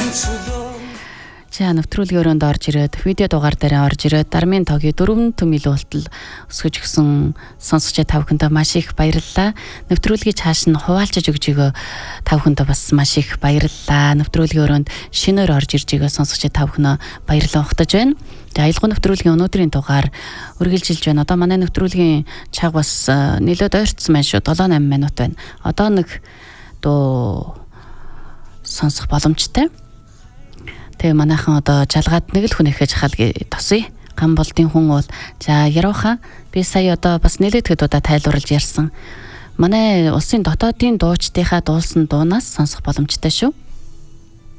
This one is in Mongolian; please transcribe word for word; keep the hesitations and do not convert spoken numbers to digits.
За нэвтрүүлгийн өрөөнд орж ирээд видео дугаар дээр орж ирээд Дармын тогийн дөрвөн төмөл уултал өсгөж өгсөн сонсогч та бүхэндээ маш их баярлалаа. Нэвтрүүлгийг цааш нь хуваалцаж өгж өгөө та бүхэндээ бас маш их баярлалаа. Нэвтрүүлгийн өрөөнд шинээр орж ирж байгаа сонсогч та бүхнөө баярлалаа ухтаж байна. За аялал нэвтрүүлгийн өнөөдрийн дугаар үргэлжилж байна. Одоо манай нэвтрүүлгийн цаг бас нэлээд ойртсон байна шүү. seven eight минут байна. Одоо нэг дуу сонсох боломжтой. Тэгээ манайхан одоо жалгаад нэг л хүн ихэж хал тосъё. Ган болдын хүн бол за яруухан би сая одоо бас нэлээд хэд удаа тайлбарлаж ярьсан. Манай улсын дотоодын дуучдынхаа дуулсан дуунаас сонсох боломжтой шүү.